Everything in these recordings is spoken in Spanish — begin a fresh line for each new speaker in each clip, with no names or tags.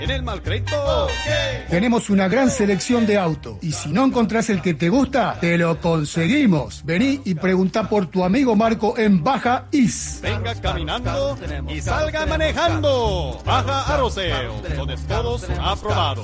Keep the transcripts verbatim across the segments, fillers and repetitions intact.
En el mal crédito. Okay.
Tenemos una gran selección de autos. Y si no encontrás el que te gusta, te lo conseguimos. Vení y preguntá por tu amigo Marco en Baja Is.
Venga caminando y salga manejando. Baja Arroceo. Donde todos aprobados.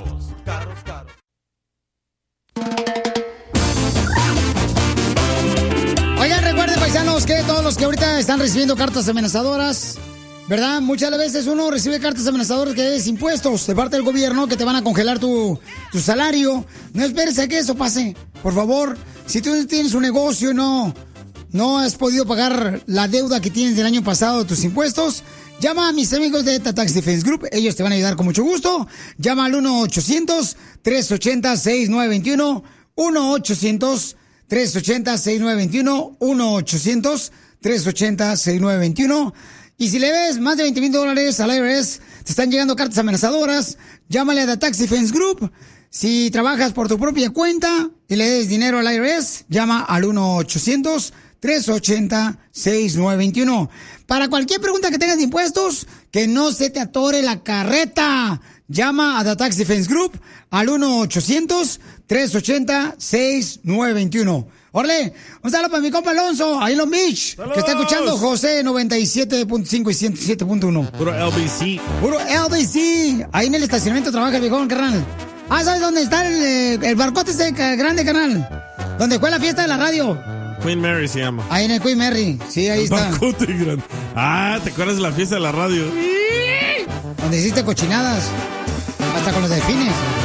Oigan, recuerden, paisanos, que todos los que ahorita están recibiendo cartas amenazadoras, ¿verdad? Muchas veces uno recibe cartas amenazadoras que es impuestos de parte del gobierno, que te van a congelar tu, tu salario. No esperes a que eso pase. Por favor, si tú tienes un negocio y no, no has podido pagar la deuda que tienes del año pasado de tus impuestos, llama a mis amigos de Tax Defense Group. Ellos te van a ayudar con mucho gusto. Llama al uno ochocientos, tres ochenta, sesenta y nueve veintiuno. uno ochocientos, tres ochenta, sesenta y nueve veintiuno. uno ochocientos, tres ochenta, sesenta y nueve veintiuno. Y si le ves más de veinte mil dólares al I R S, te están llegando cartas amenazadoras, llámale a The Tax Defense Group. Si trabajas por tu propia cuenta y le des dinero al I R S, llama al uno ochocientos, tres ochenta, sesenta y nueve veintiuno. Para cualquier pregunta que tengas de impuestos, que no se te atore la carreta, llama a The Tax Defense Group al uno ochocientos, tres ochenta, sesenta y nueve veintiuno. Orle, un saludo para mi compa Alonso, ahí en Long Beach, que está escuchando José noventa y siete punto cinco y ciento siete punto uno.
Puro L B C.
Puro L B C. Ahí en el estacionamiento trabaja el viejón, carnal. Ah, ¿sabes dónde está el, el barcote ese grande, carnal? Donde fue la fiesta de la radio.
Queen Mary se llama.
Ahí en el Queen Mary, sí, ahí
el
está.
Barcote grande. Ah, ¿te acuerdas de la fiesta de la radio?
Donde hiciste cochinadas, hasta con los delfines.